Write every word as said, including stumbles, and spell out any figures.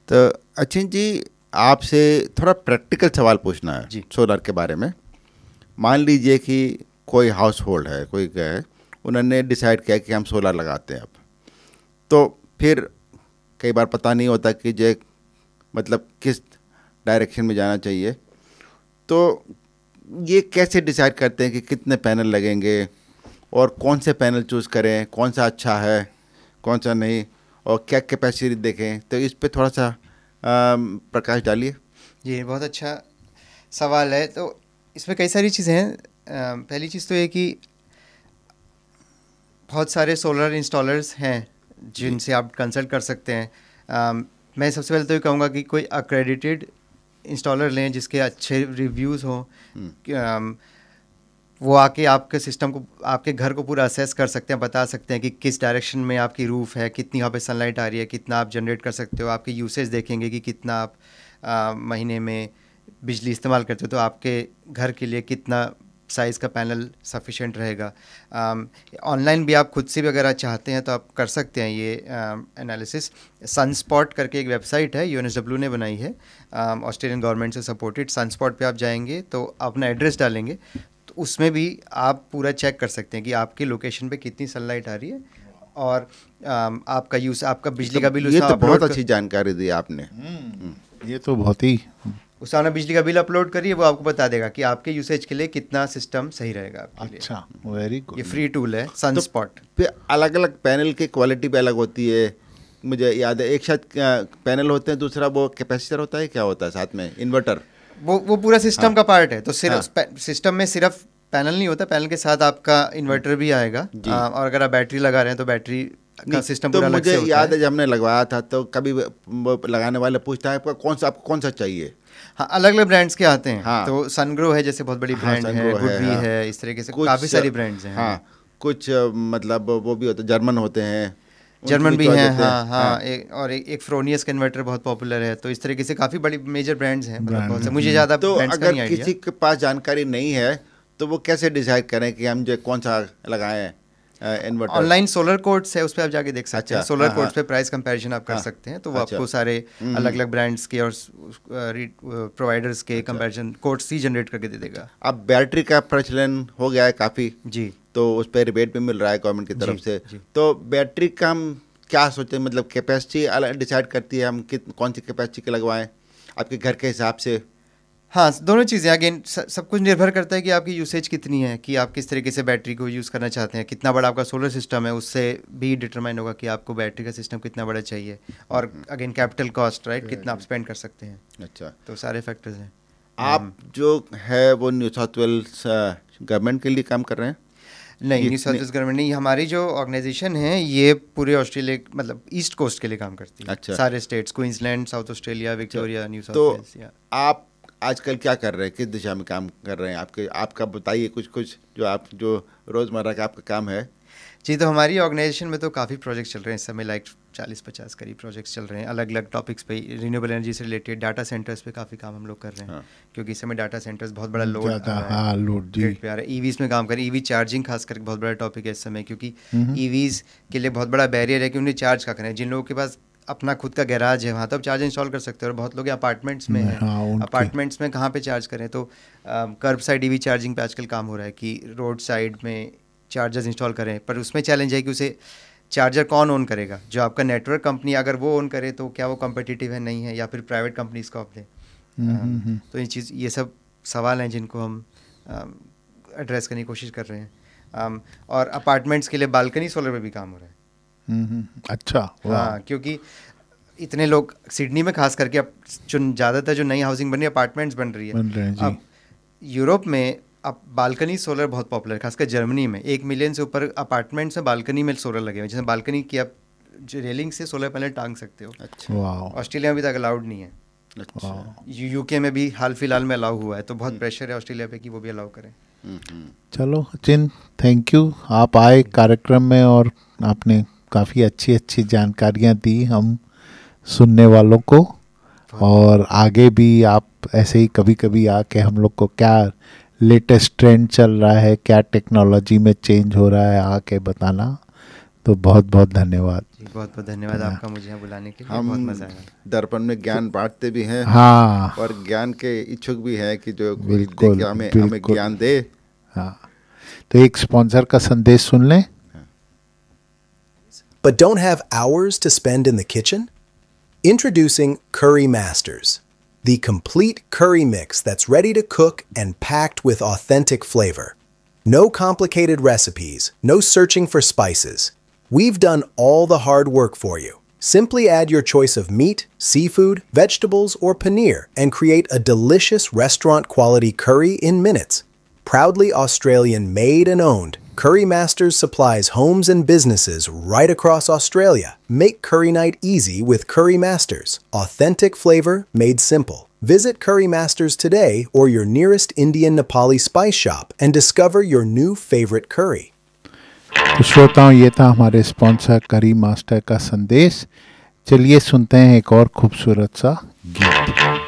तो अचिन जी, आपसे थोड़ा प्रैक्टिकल सवाल पूछना है जी। सोलर के बारे में। मान लीजिए कि कोई हाउस होल्ड है, कोई क्या है, उन्होंने डिसाइड किया कि हम सोलर लगाते हैं अब, तो फिर कई बार पता नहीं होता कि जो मतलब किस डायरेक्शन में जाना चाहिए, तो ये कैसे डिसाइड करते हैं कि कितने पैनल लगेंगे और कौन से पैनल चूज़ करें, कौन सा अच्छा है कौन सा नहीं, और क्या कैपेसिटी देखें? तो इस पे थोड़ा सा अम, प्रकाश डालिए। ये बहुत अच्छा सवाल है। तो इसमें कई सारी चीज़ें हैं। अ, पहली चीज़ तो ये कि बहुत सारे सोलर इंस्टॉलर्स हैं जिनसे आप कंसल्ट कर सकते हैं। अम, मैं सबसे पहले तो ये कहूँगा कि कोई अक्रेडिटेड इंस्टॉलर लें जिसके अच्छे रिव्यूज़ हों। कि, अम, वो आके आपके सिस्टम को, आपके घर को पूरा असेस कर सकते हैं, बता सकते हैं कि किस डायरेक्शन में आपकी रूफ़ है, कितनी वहाँ पे सनलाइट आ रही है, कितना आप जनरेट कर सकते हो। आपकी यूसेज देखेंगे कि कितना आप आ, महीने में बिजली इस्तेमाल करते हो, तो आपके घर के लिए कितना साइज़ का पैनल सफिशिएंट रहेगा। ऑनलाइन भी आप खुद से भी अगर आप चाहते हैं तो आप कर सकते हैं ये एनालिसिस। सनस्पॉट करके एक वेबसाइट है, यू एन एस डब्ल्यू ने बनाई है, ऑस्ट्रेलियन गवर्नमेंट से सपोर्टेड। सनस्पॉट पे आप जाएंगे तो अपना एड्रेस डालेंगे, तो उसमें भी आप पूरा चेक कर सकते हैं कि आपकी लोकेशन पे कितनी सनलाइट आ रही है और आम, आपका यूज़, आपका बिजली का बिल ये उसमें तो अपलोड बहुत कर- अच्छी जानकारी दी आपने। ये तो बहुत ही उसमें आपने बिजली का बिल अपलोड करिए, वो आपको बता देगा कि आपके यूसेज के लिए कितना सिस्टम सही रहेगा आपके लिए। अच्छा, वेरी ये गुड। फ्री टूल है सनस्पॉट। फिर अलग अलग पैनल की क्वालिटी भी अलग होती है, मुझे याद है। एक शायद पैनल होते हैं, दूसरा वो कैपेसिटर होता है, क्या होता है साथ में? इन्वर्टर। वो वो पूरा सिस्टम हाँ। का पार्ट है। तो सिर्फ हाँ। स्पे- सिस्टम में सिर्फ पैनल नहीं होता, पैनल के साथ आपका इन्वर्टर भी आएगा। जी। आ, और अगर आप बैटरी लगा रहे हैं तो बैटरी का नहीं, सिस्टम तो पूरा अलग मुझे से होता याद है। है जब हमने लगवाया था तो कभी वो वो लगाने वाले पूछता है आपका कौन सा, आपको कौन सा चाहिए। हाँ, अलग अलग ब्रांड्स के आते हैं। हाँ। तो सनग्रो है जैसे बहुत बड़ी हाँ, ब्रांड है, सनग्रो है, गुडवी हाँ। है, इस तरीके से कुछ काफ़ी सारी ब्रांड्स हैं। हाँ, कुछ अ, मतलब वो भी होते, जर्मन होते हैं, जर्मन उनकी भी choice हैं, होते हाँ हाँ। एक और एक, एक फ्रोनियस का इन्वर्टर बहुत पॉपुलर है। तो इस तरीके से काफ़ी बड़ी मेजर ब्रांड्स हैं, मतलब बहुत से। मुझे ज़्यादा तो ब्रांड्स का अगर नहीं आइडिया। किसी के पास जानकारी नहीं है तो वो कैसे डिसाइड करें कि हम जो कौन सा लगाएं इन्वर्टर? ऑनलाइन सोलर कोर्ट्स है, उस पर आप जाके देख सकते हैं। अच्छा, सोलर हाँ, कोर्ट्स हाँ। पे प्राइस कंपैरिजन आप कर हाँ, सकते हैं, तो वो अच्छा। आपको सारे हम्म, अलग अलग ब्रांड्स के और प्रोवाइडर्स के कंपैरिजन कोर्ट्स ही जनरेट करके दे देगा। अब बैटरी का प्रचलन हो गया है काफ़ी, जी। तो उस पर रिबेट भी मिल रहा है गवर्नमेंट की तरफ जी, से। जी। तो बैटरी का हम क्या सोचते हैं, मतलब कैपेसिटी अलग डिसाइड करती है हम कित कौन सी कैपेसिटी के लगवाएं आपके घर के हिसाब से? हाँ, दोनों चीज़ें। अगेन सब कुछ निर्भर करता है कि आपकी यूसेज कितनी है, कि आप किस तरीके से बैटरी को यूज़ करना चाहते हैं, कितना बड़ा आपका सोलर सिस्टम है, उससे भी डिटरमाइन होगा कि आपको बैटरी का सिस्टम कितना बड़ा चाहिए। और अगेन कैपिटल कॉस्ट, राइट, कितना आप स्पेंड कर सकते हैं। अच्छा, तो सारे फैक्टर्स हैं। आप जो है वो न्यू साउथ वेल्स गवर्नमेंट के लिए काम कर रहे हैं? नहीं, ये- न्यू साउथ वेल्स गवर्नमेंट नहीं, हमारी जो ऑर्गेनाइजेशन है ये पूरे ऑस्ट्रेलिया, मतलब ईस्ट कोस्ट के लिए काम करती है। अच्छा। सारे states, Queensland, south Australia, Victoria, new south तो वेल्स। या आप आजकल क्या कर रहे हैं, किस दिशा में काम कर रहे हैं? आपके आपका बताइए कुछ कुछ जो आप जो रोज़मर्रा का आपका काम है। जी, तो हमारी ऑर्गेनाइजेशन में तो काफ़ी प्रोजेक्ट्स चल रहे हैं इस समय, लाइक चालीस पचास करीब प्रोजेक्ट्स चल रहे हैं अलग अलग टॉपिक्स पे। रिन्यूएबल एनर्जी से रिलेटेड डाटा सेंटर्स पे काफ़ी काम हम लोग कर रहे हैं। हाँ। क्योंकि इस समय डाटा सेंटर्स बहुत बड़ा लोड ज़्यादा, हाँ, लोड जी। पे आ रहा है। ईवीज़ में काम करें, ईवी चार्जिंग खास करके बहुत बड़ा टॉपिक है इस समय, क्योंकि ईवीज़ के लिए बहुत बड़ा बैरियर है कि उन्हें चार्ज का करें। जिन लोगों के पास अपना खुद का गैराज है वहाँ तो आप चार्ज इंस्टॉल कर सकते हो, और बहुत लोग अपार्टमेंट्स में हाँ, हैं। उनके- अपार्टमेंट्स में कहाँ पे चार्ज करें? तो कर्ब साइड ईवी चार्जिंग पे आजकल काम हो रहा है कि रोड साइड में चार्जर्स इंस्टॉल करें, पर उसमें चैलेंज है कि उसे चार्जर कौन ओन करेगा? जो आपका नेटवर्क कंपनी अगर वो ओन करे तो क्या वो कम्पिटिटिव है, नहीं है, या फिर प्राइवेट कंपनीज को आप दें? हम्म, तो ये चीज़, ये सब सवाल हैं जिनको हम एड्रेस करने की कोशिश कर रहे हैं। um, और अपार्टमेंट्स के लिए बालकनी सोलर पे भी काम हो रहा है। हम्म, अच्छा, वाह। हाँ, क्योंकि इतने लोग सिडनी में खास करके अब जो ज़्यादातर जो नई हाउसिंग बन रही है, अपार्टमेंट्स बन रही है। बन रहे हैं जी। अब यूरोप में अब बालकनी सोलर बहुत पॉपुलर है, खासकर जर्मनी में एक मिलियन से ऊपर अपार्टमेंट्स में बालकनी में सोलर लगे हुए हैं, जैसे बालकनी की आप जो रेलिंग से सोलर पैनल टांग सकते हो। अच्छा, वाह। ऑस्ट्रेलिया में अभी तक अलाउड नहीं है। अच्छा। यूके में भी हाल फिलहाल में अलाउ हुआ है, तो बहुत प्रेशर है ऑस्ट्रेलिया पे कि वो भी अलाउ करें। हम्म, हम्म। चलो अचिन, थैंक यू, आप आए कार्यक्रम में और आपने काफ़ी अच्छी अच्छी जानकारियाँ दी हम सुनने वालों को। और आगे भी आप ऐसे ही कभी कभी आके हम लोग को क्या लेटेस्ट ट्रेंड चल रहा है, क्या टेक्नोलॉजी में चेंज हो रहा है, आके बताना। तो बहुत बहुत धन्यवाद। जी बहुत बहुत धन्यवाद आपका मुझे यहाँ बुलाने के लिए, बहुत हम मज़ा आया। दर्पण में ज्ञान बांटते भी हैं हाँ और ज्ञान के इच्छुक भी हैं कि जो कोई बिल्कुल, देखे हमें हमें बिल्कुल। ज्ञान दे। हाँ, तो एक स्पॉन्सर का संदेश सुन लें। But don't have hours to spend in the kitchen? Introducing Curry Masters, the complete curry mix that's ready to cook and packed with authentic flavor. No complicated recipes, no searching for spices. We've done all the hard work for you. Simply add your choice of meat, seafood, vegetables, or paneer and create a delicious restaurant-quality curry in minutes. Proudly Australian made and owned, Curry Masters supplies homes and businesses right across Australia. Make curry night easy with Curry Masters. Authentic flavor made simple. Visit Curry Masters today or your nearest Indian Nepali spice shop and discover your new favorite curry. तो श्रोताओं, ये था हमारे sponsor करी master का संदेश। चलिए सुनते हैं एक और खूबसूरत सा गीत।